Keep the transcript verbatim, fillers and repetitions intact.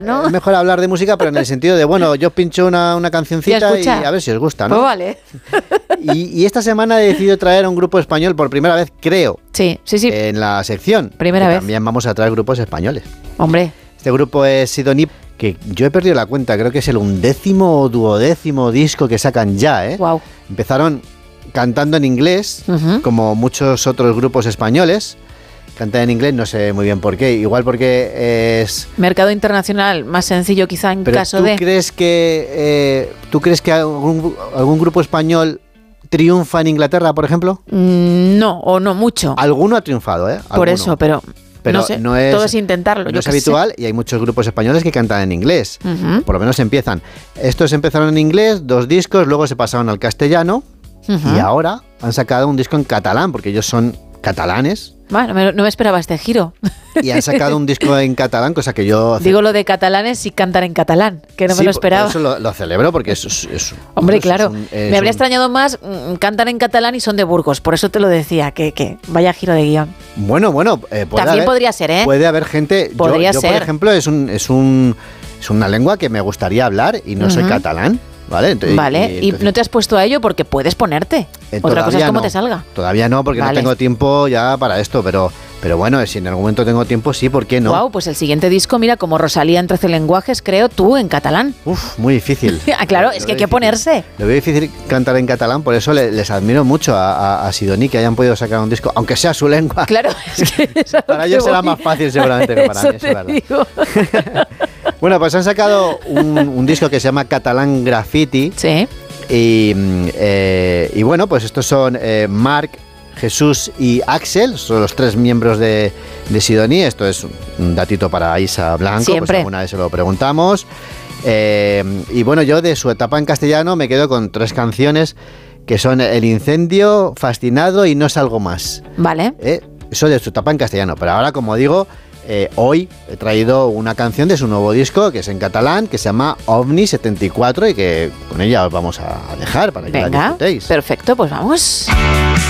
¿no? Es mejor hablar de música, pero en el sentido de, bueno, yo pincho una, una cancioncita y, y a ver si os gusta, ¿no? Pues vale. Y, y esta semana he decidido traer a un grupo español por primera vez, creo. Sí, sí, sí. En la sección. Primera vez. También vamos a traer grupos españoles. Hombre. Este grupo es Sidoní, que yo he perdido la cuenta, creo que es el undécimo o duodécimo disco que sacan ya, ¿eh? Wow. Empezaron cantando en inglés, uh-huh. como muchos otros grupos españoles. Cantan en inglés, no sé muy bien por qué. Igual porque es... Mercado internacional, más sencillo quizá en Pero caso ¿tú de... Crees que, eh, ¿Tú crees que algún, algún grupo español triunfa en Inglaterra, por ejemplo? Mm, no, o no mucho. Alguno ha triunfado, ¿eh? Alguno. Por eso, pero... Pero no sé, no es, todo es intentarlo. No yo es habitual sé. Y hay muchos grupos españoles que cantan en inglés. Uh-huh. Por lo menos empiezan. Estos empezaron en inglés, dos discos, luego se pasaron al castellano uh-huh. y ahora han sacado un disco en catalán, porque ellos son catalanes. Bueno, me, no me esperaba este giro. Y han sacado un disco en catalán, cosa que yo... Digo lo de catalanes y cantar en catalán, que no sí, me lo esperaba. Por eso lo, lo celebro, porque eso es... es Hombre, eso claro. Es un, es me habría un... extrañado más mm, cantan en catalán y son de Burgos, por eso te lo decía, que, que vaya giro de guión. Bueno, bueno... Eh, También haber, podría ser, ¿eh? Puede haber gente... Podría yo, yo ser. por ejemplo, es un... Es un es una lengua que me gustaría hablar y no uh-huh. soy catalán. Vale, entonces, vale. Y, entonces, y no te has puesto a ello porque puedes ponerte. Eh, Otra cosa es cómo no, te salga. Todavía no, porque vale. no tengo tiempo ya para esto, pero, pero bueno, si en algún momento tengo tiempo, sí, ¿por qué no? Wow, pues el siguiente disco, mira, como Rosalía en trece lenguajes, creo, tú en catalán. Uf, muy difícil. ah, claro, lo, es lo que hay difícil. que ponerse. Lo veo difícil cantar en catalán, por eso le, les admiro mucho a, a, a Sidoní que hayan podido sacar un disco, aunque sea su lengua. Claro, es que para ellos será más fácil seguramente que para mí, eso es verdad. Bueno, pues han sacado un, un disco que se llama Catalán Graffiti. Sí. Y, eh, y bueno, pues estos son eh, Marc, Jesús y Axel, son los tres miembros de, de Sidoní. Esto es un datito para Isa Blanco, siempre. Pues alguna vez se lo preguntamos. Eh, y bueno, yo de su etapa en castellano me quedo con tres canciones que son El Incendio, Fascinado y No Salgo Más. Vale. Eh, eso de su etapa en castellano, pero ahora, como digo... Eh, hoy he traído una canción de su nuevo disco que es en catalán, que se llama Ovni setenta y cuatro y que con ella os vamos a dejar para que Venga, la disfrutéis. Perfecto, pues vamos.